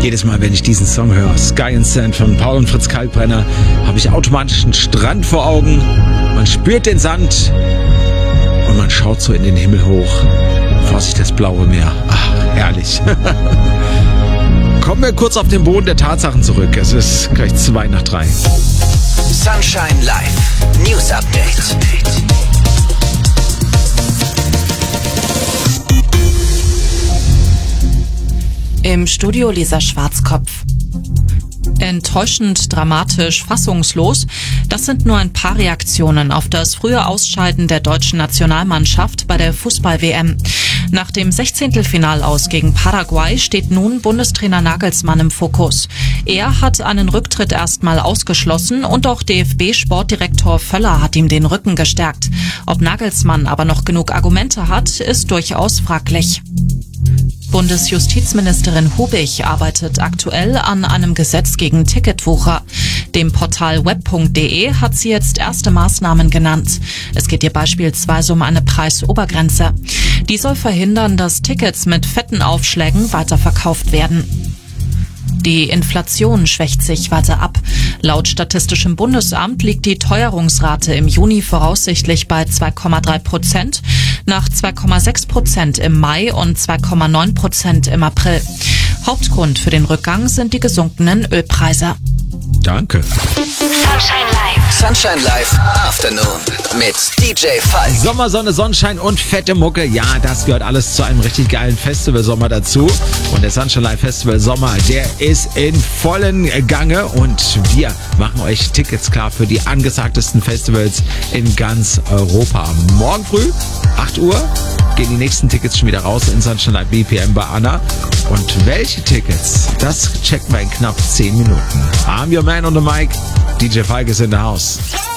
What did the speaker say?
Jedes Mal, wenn ich diesen Song höre, Sky and Sand von Paul und Fritz Kalkbrenner, habe ich automatisch einen Strand vor Augen. Man spürt den Sand und man schaut so in den Himmel hoch. Vor sich das blaue Meer. Ach, herrlich. Kommen wir kurz auf den Boden der Tatsachen zurück. Es ist gleich 2:03. Sunshine Live. News Update. Im Studio Lisa Schwarzkopf. Enttäuschend, dramatisch, fassungslos, das sind nur ein paar Reaktionen auf das frühe Ausscheiden der deutschen Nationalmannschaft bei der Fußball-WM. Nach dem 16. gegen Paraguay steht nun Bundestrainer Nagelsmann im Fokus. Er hat einen Rücktritt erstmal ausgeschlossen und auch DFB-Sportdirektor Völler hat ihm den Rücken gestärkt. Ob Nagelsmann aber noch genug Argumente hat, ist durchaus fraglich. Bundesjustizministerin Hubig arbeitet aktuell an einem Gesetz gegen Ticketwucher. Dem Portal web.de hat sie jetzt erste Maßnahmen genannt. Es geht ihr beispielsweise um eine Preisobergrenze. Die soll verhindern, dass Tickets mit fetten Aufschlägen weiterverkauft werden. Die Inflation schwächt sich weiter ab. Laut Statistischem Bundesamt liegt die Teuerungsrate im Juni voraussichtlich bei 2,3%, nach 2,6% im Mai und 2,9% im April. Hauptgrund für den Rückgang sind die gesunkenen Ölpreise. Danke. Sunshine Live. Sunshine Live Afternoon mit DJ Falk. Sommersonne, Sonnenschein und fette Mucke. Ja, das gehört alles zu einem richtig geilen Festivalsommer dazu. Und der Sunshine Live Festival Sommer, der ist in vollen Gange. Und wir machen euch Tickets klar für die angesagtesten Festivals in ganz Europa. Morgen früh, 8 Uhr, gehen die nächsten Tickets schon wieder raus in Sunshine Live BPM bei Anna. Und welche Tickets, das checken wir in knapp 10 Minuten. I'm your man on the mic. DJ Falk is in the house.